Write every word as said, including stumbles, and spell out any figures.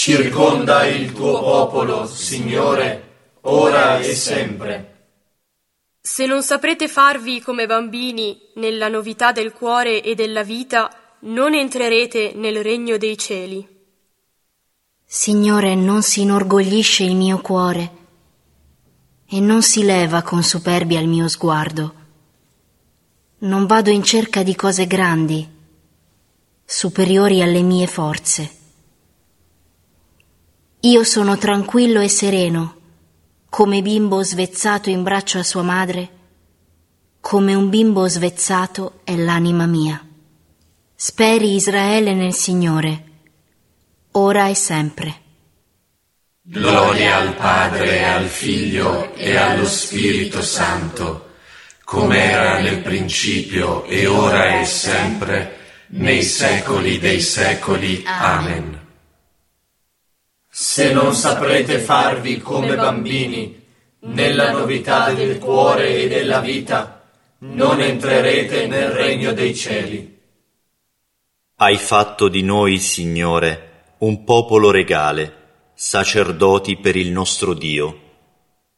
Circonda il tuo popolo, Signore, ora e sempre. Se non saprete farvi come bambini nella novità del cuore e della vita, non entrerete nel regno dei cieli. Signore, non si inorgoglisce il mio cuore e non si leva con superbia il mio sguardo. Non vado in cerca di cose grandi, superiori alle mie forze. Io sono tranquillo e sereno, come bimbo svezzato in braccio a sua madre, come un bimbo svezzato è l'anima mia. Speri Israele nel Signore, ora e sempre. Gloria al Padre, e al Figlio e allo Spirito Santo, come era nel principio e ora e sempre, nei secoli dei secoli. Amen. Se non saprete farvi come bambini nella novità del cuore e della vita, non entrerete nel regno dei cieli. Hai fatto di noi, Signore, un popolo regale, sacerdoti per il nostro Dio.